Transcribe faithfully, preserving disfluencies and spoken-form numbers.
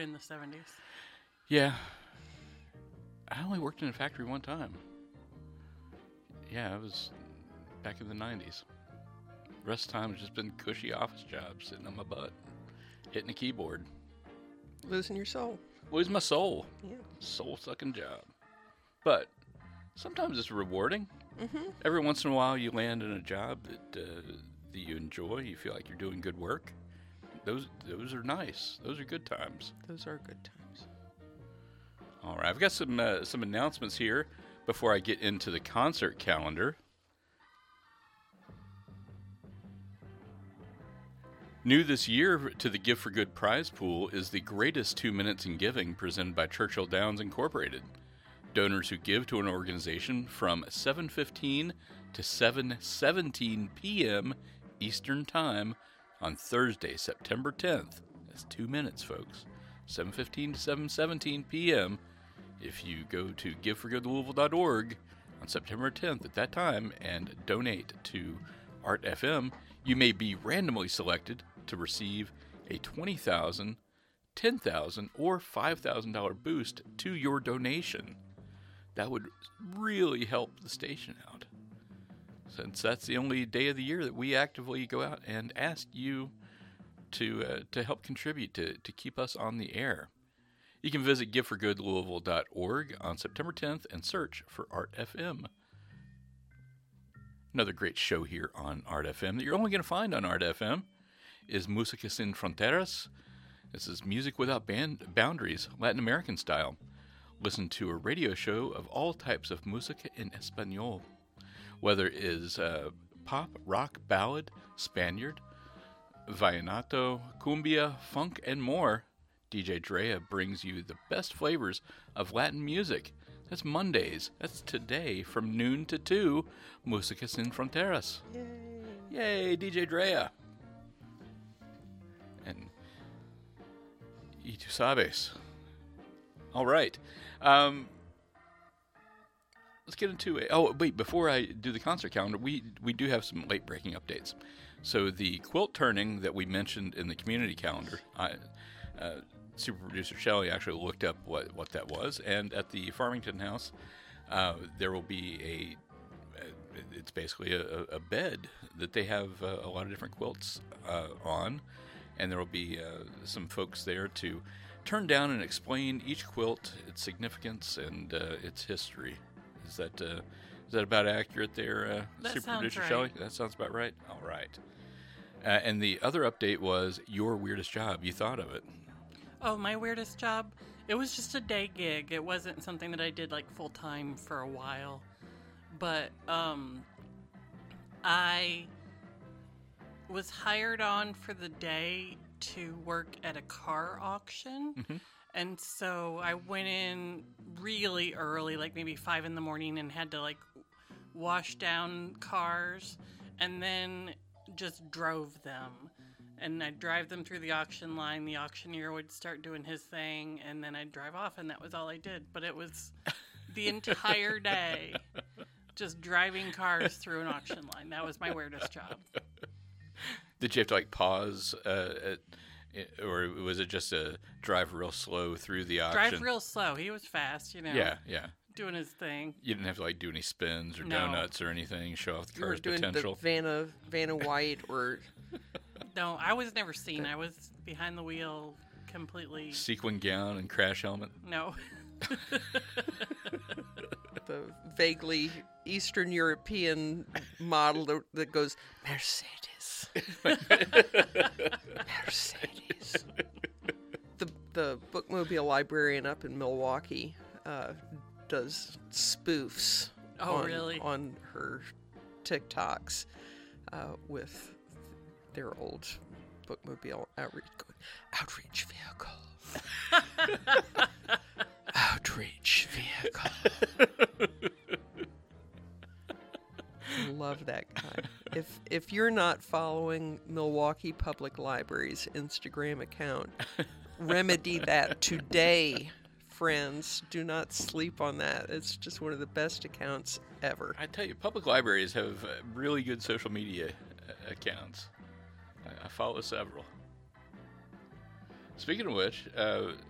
in the seventies. Yeah. I only worked in a factory one time. Yeah, it was back in the nineties. The rest of the time, it's just been cushy office jobs, sitting on my butt, hitting a keyboard. Losing your soul. Lose my soul. Yeah. Soul-sucking job. But sometimes it's rewarding. Mm-hmm. Every once in a while, you land in a job that uh, that you enjoy. You feel like you're doing good work. Those those are nice. Those are good times. Those are good times. All right, I've got some uh, some announcements here before I get into the concert calendar. New this year to the Give for Good prize pool is the Greatest Two Minutes in Giving presented by Churchill Downs Incorporated. Donors who give to an organization from seven fifteen to seven seventeen p.m. Eastern Time on Thursday, September tenth. That's two minutes, folks. seven fifteen to seven seventeen p.m. If you go to give for good louisville dot org on September tenth at that time and donate to Art F M, you may be randomly selected to receive a twenty thousand dollars, ten thousand dollars, or five thousand dollars boost to your donation. That would really help the station out, since that's the only day of the year that we actively go out and ask you to uh, to help contribute to, to keep us on the air. You can visit give for good louisville dot org on September tenth and search for Art F M. Another great show here on Art F M that you're only going to find on Art F M is Música Sin Fronteras. This is music without band boundaries, Latin American style. Listen to a radio show of all types of música en español, whether it is uh, pop, rock, ballad, Spaniard, vallenato, cumbia, funk, and more. D J Drea brings you the best flavors of Latin music. That's Mondays. That's today from noon to two. Música Sin Fronteras. Yay. Yay, D J Drea. And y tú sabes. All right. Um, let's get into it. Oh, wait, before I do the concert calendar, we, we do have some late breaking updates. So the quilt turning that we mentioned in the community calendar, I, uh, super producer Shelley actually looked up what, what that was. And at the Farmington House, uh, there will be a, it's basically a, a bed that they have uh, a lot of different quilts uh, on. And there will be uh, some folks there to turn down and explain each quilt, its significance, and uh, its history. Is that uh, is that about accurate there, uh, That super sounds producer right. Shelley? That sounds about right. All right. Uh, and the other update was your weirdest job. You thought of it. Oh, my weirdest job? It was just a day gig. It wasn't something that I did like full time for a while. But um, I was hired on for the day to work at a car auction. Mm-hmm. And so I went in really early, like maybe five in the morning, and had to like wash down cars and then just drove them. And I'd drive them through the auction line. The auctioneer would start doing his thing, and then I'd drive off, and that was all I did. But it was the entire day just driving cars through an auction line. That was my weirdest job. Did you have to like pause, uh, at, or was it just a drive real slow through the auction? Drive real slow. He was fast, you know. Yeah, yeah. Doing his thing. You didn't have to like do any spins or No. donuts or anything. Show off the You were car's doing potential. the Vanna, Vanna White or... No, I was never seen. I was behind the wheel completely. Sequin gown and crash helmet. No. the vaguely Eastern European model that, that goes, Mercedes. Mercedes. The, the bookmobile librarian up in Milwaukee uh, does spoofs Oh, on, really? on her TikToks uh, with their old bookmobile outreach, outreach vehicle. Outreach vehicle. Love that guy. If if you're not following Milwaukee Public Library's Instagram account, remedy that today, friends. Do not sleep on that. It's just one of the best accounts ever. I tell you, public libraries have uh, really good social media uh, accounts. I, I follow several. Speaking of which, uh,